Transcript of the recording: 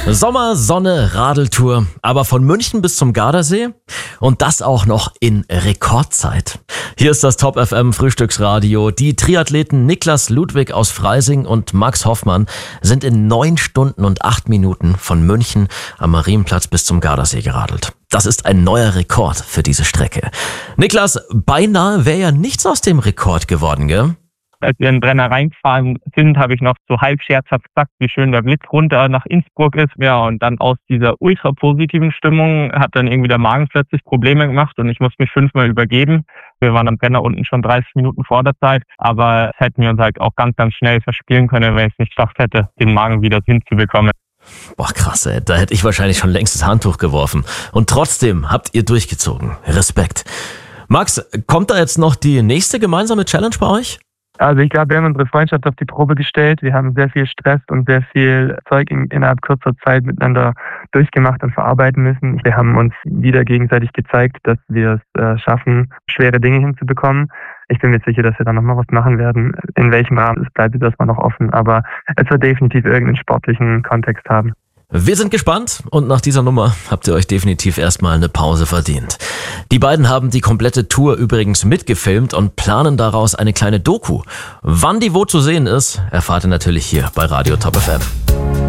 Sommer, Sonne, Radeltour, aber von München bis zum Gardasee und das auch noch in Rekordzeit. Hier ist das Top FM Frühstücksradio. Die Triathleten Niklas Ludwig aus Freising und Max Hoffmann sind in 9 Stunden und 8 Minuten von München am Marienplatz bis zum Gardasee geradelt. Das ist ein neuer Rekord für diese Strecke. Niklas, beinahe wäre ja nichts aus dem Rekord geworden, gell? Als wir in den Brenner reingefahren sind, habe ich noch so halb scherzhaft gesagt, wie schön der Blick runter nach Innsbruck ist. Ja, und dann aus dieser ultra positiven Stimmung hat dann irgendwie der Magen plötzlich Probleme gemacht und ich musste mich 5-mal übergeben. Wir waren am Brenner unten schon 30 Minuten vor der Zeit, aber es hätten wir uns halt auch ganz, ganz schnell verspielen können, wenn ich es nicht geschafft hätte, den Magen wieder hinzubekommen. Boah, krass, ey. Da hätte ich wahrscheinlich schon längst das Handtuch geworfen. Und trotzdem habt ihr durchgezogen. Respekt. Max, kommt da jetzt noch die nächste gemeinsame Challenge bei euch? Also ich glaube, wir haben unsere Freundschaft auf die Probe gestellt. Wir haben sehr viel Stress und sehr viel Zeug innerhalb kurzer Zeit miteinander durchgemacht und verarbeiten müssen. Wir haben uns wieder gegenseitig gezeigt, dass wir es schaffen, schwere Dinge hinzubekommen. Ich bin mir sicher, dass wir da nochmal was machen werden. In welchem Rahmen, es bleibt jetzt erstmal noch offen, aber es wird definitiv irgendeinen sportlichen Kontext haben. Wir sind gespannt und nach dieser Nummer habt ihr euch definitiv erstmal eine Pause verdient. Die beiden haben die komplette Tour übrigens mitgefilmt und planen daraus eine kleine Doku. Wann die wo zu sehen ist, erfahrt ihr natürlich hier bei Radio Top FM.